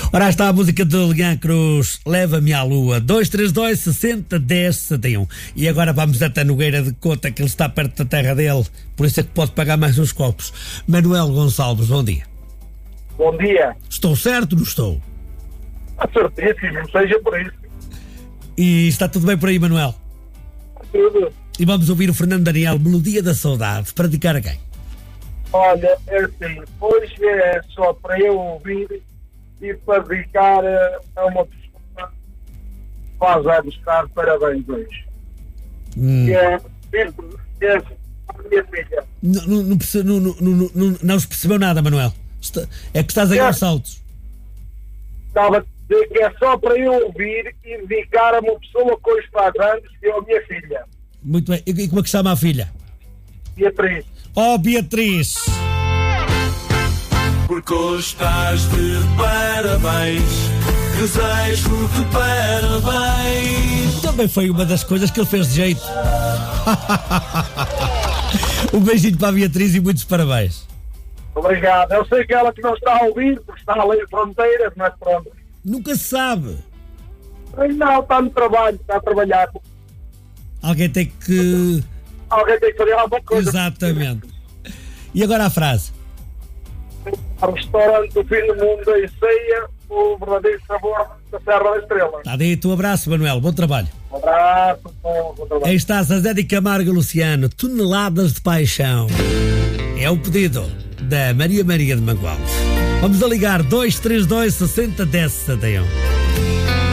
Ora, está a música de Leão Cruz, Leva-me à Lua, 232 60 10 71. E agora vamos até Nogueira de Cota, que ele está perto da terra dele, por isso é que pode pagar mais uns copos. Manuel Gonçalves, bom dia. Bom dia. Estou certo ou não estou? Certíssimo, seja por isso. E está tudo bem por aí, Manuel? Tudo. E vamos ouvir o Fernando Daniel, Melodia da Saudade, para dedicar a quem? Olha, é assim, hoje é só para eu ouvir e para dedicar a uma pessoa que faz a buscar parabéns hoje. Que é a minha filha. Não se percebeu nada, Manuel. É que estás aí aos saltos. Estava a dizer que é só para eu ouvir e dedicar a uma pessoa que hoje faz anos, que é a minha filha. Muito bem. E como é que se chama a filha? Beatriz. Oh, Beatriz! Porque hoje estás de parabéns, desejo-te parabéns. Também foi uma das coisas que ele fez de jeito. Um beijinho para a Beatriz e muitos parabéns. Obrigado. Eu sei que ela que não está a ouvir, porque está além de fronteiras, mas pronto. Nunca se sabe. Mas não, está no trabalho, está a trabalhar. Alguém tem que fazer alguma coisa. Exatamente. E agora a frase. Ao restaurante do fim do mundo em ceia, o verdadeiro sabor da Serra da Estrela. Está dito, um abraço, Manuel, bom trabalho. Um abraço, bom trabalho. Aí está Zé de Camargo e Luciano, Toneladas de Paixão. É o pedido da Maria de Mangualde. Vamos a ligar 232 60 10 71.